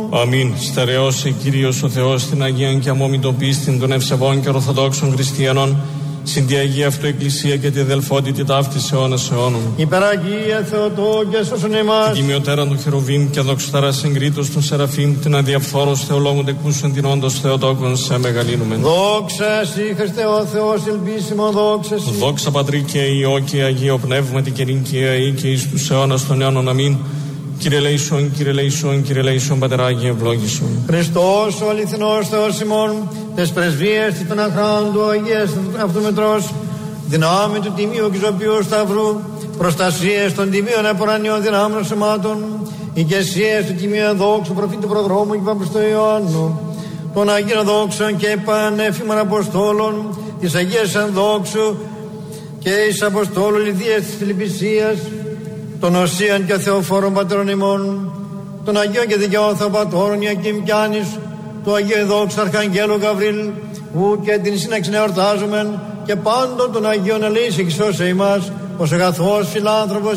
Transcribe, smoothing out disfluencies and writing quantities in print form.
Αμήν. Στερεώσε Κύριος ο Θεός την Αγίαν και αμόμητον πίστην των ευσεβών και ορθοδόξων χριστιανών, συν τη Αγία Αυτοεκκλησία και τη αδελφότητη ταύτης αιώνας αιώνων. Υπεραγία Θεοτό και σώσον εμάς. Την τιμιωτέρα του Χερουβίμ και δοξοταράς εγκρίτως των Σεραφείμ, την αδιαφθόρος Θεολόγων τεκούσαν την όντως Θεοτόκον σε μεγαλύνουμε. Δόξα Συ Χριστέ ο Θεός ελπίσιμο, δόξα Συ. Δόξα Πατρί και Υιό και Αγίο Πνεύματι και νυν και αεί και εις τους αιώνας των αιώνων. Αμήν. Κύριε Λέησον, Κύριε Λέησον, Κύριε Λέησον, Πατεράγι ευλόγησον. Χριστός ο αληθινός Θεός ημών, τες πρεσβείες της Παναχράντου Αγίας Αυτομετρός, δυνάμει του Τιμίου και Ζωπιού Σταυρού, προστασίες των Τιμίων Επορανιών δυνάμεων σωμάτων, ηγεσίες του Τιμίου Δόξου Προφήτου Προδρόμου και Παπιστού Ιωάννου, των Αγίων Δόξων και Πανέφημων Αποστόλων, της Αγίας Ενδόξου και εις Αποστόλου Λιδίας της Φιλιππισίας, των Οσίων και Θεοφόρων Πατέρων ημών, των Αγίων και Δικαιών Θεοπατώρων Ιακήμ κι Άνης, του Αγίου Δόξου Αρχαγγέλου Γαβρίλ, ου και την σύναξη εορτάζομεν, και πάντων των Αγίων ελεήσει και σώσε ημάς, ως αγαθός φιλάνθρωπος